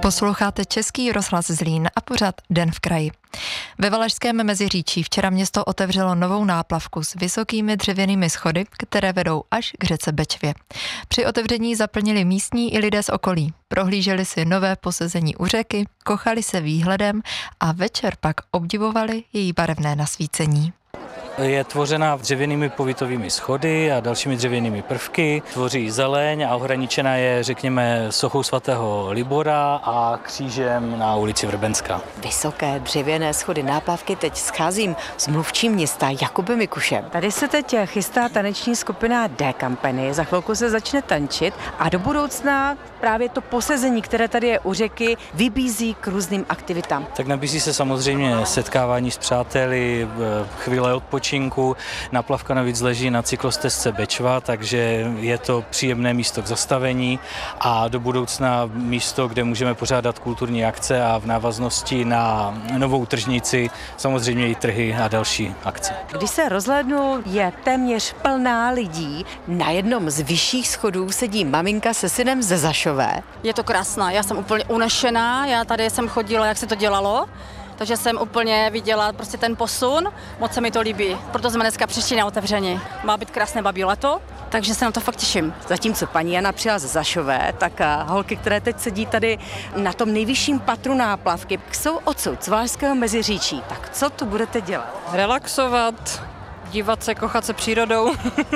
Posloucháte Český rozhlas Zlín a pořad Den v kraji. Ve Valašském Meziříčí včera město otevřelo novou náplavku s vysokými dřevěnými schody, které vedou až k řece Bečvě. Při otevření zaplnili místní i lidé z okolí. Prohlíželi si nové posezení u řeky, kochali se výhledem a večer pak obdivovali její barevné nasvícení. Je tvořena dřevěnými povítovými schody a dalšími dřevěnými prvky. Tvoří zeleň a ohraničena je, řekněme, sochou svatého Libora a křížem na ulici Vrbenská. Vysoké dřevěné schody náplavky teď scházím s mluvčím města Jakubem Mikušem. Tady se teď chystá taneční skupina D Company. Za chvilku se začne tančit a do budoucna právě to posezení, které tady je u řeky, vybízí k různým aktivitám. Tak nabízí se samozřejmě setkávání s přáteli, chvíle odpočinku. Náplavka navíc leží na cyklostezce Bečva, takže je to příjemné místo k zastavení a do budoucna místo, kde můžeme pořádat kulturní akce a v návaznosti na novou tržnici samozřejmě i trhy a další akce. Když se rozhlédnu, je téměř plná lidí. Na jednom z vyšších schodů sedí maminka se synem ze Zašové. Je to krásná, já jsem úplně unešená, já tady jsem chodila, jak se to dělalo. Takže jsem úplně viděla prostě ten posun, moc se mi to líbí, proto jsme dneska přišli na otevření. Má být krásné babí leto, takže se na to fakt těším. Zatímco paní Jana přijela ze Zašové, tak holky, které teď sedí tady na tom nejvyšším patru náplavky, jsou odsud z Valašského Meziříčí. Tak co tu budete dělat? Relaxovat, dívat se, kochat se přírodou.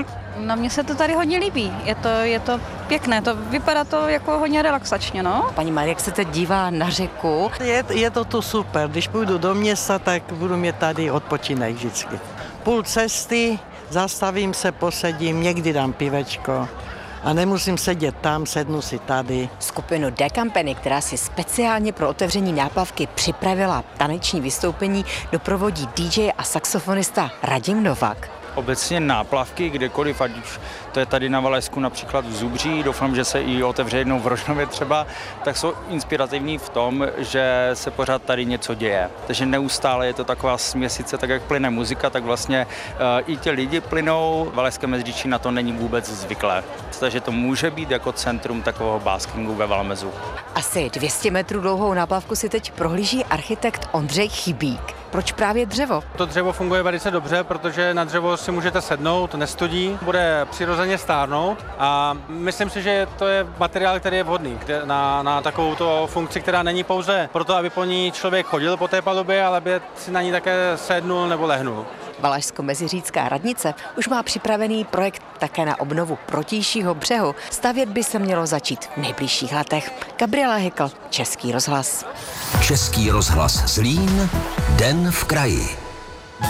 No mně se to tady hodně líbí, je to pěkné, vypadá to jako hodně relaxačně, no. Paní Marie, jak se teď dívá na řeku? Je to tu super, když půjdu do města, tak budu mít tady odpočinek vždycky. Půl cesty, zastavím se, posedím, někdy dám pivečko. A nemusím sedět tam, sednu si tady. Skupinu D Company, která si speciálně pro otevření náplavky připravila taneční vystoupení, doprovodí DJ a saxofonista Radim Novák. Obecně náplavky kdekoliv, ať už to je tady na Valašsku například v Zubří, doufám, že se i otevře jednou v Rožnově třeba, tak jsou inspirativní v tom, že se pořád tady něco děje. Takže neustále je to taková směsice, tak jak plyne muzika, tak vlastně i ti lidi plynou. Valašské Meziříčí na to není vůbec zvyklé. Takže to může být jako centrum takového baskingu ve Valmezu. Asi 200 metrů dlouhou náplavku si teď prohlíží architekt Ondřej Chybík. Proč právě dřevo? To dřevo funguje velice dobře, protože na dřevo si můžete sednout, nestudí, bude přirozeně stárnout a myslím si, že to je materiál, který je vhodný na takovou funkci, která není pouze proto, aby po ní člověk chodil po té palubě, ale aby si na ní také sednul nebo lehnul. Valašsko-Meziříčská radnice už má připravený projekt také na obnovu protějšího břehu. Stavět by se mělo začít v nejbližších letech. Gabriela Hykl, Český rozhlas. Český rozhlas Zlín, Den v kraji.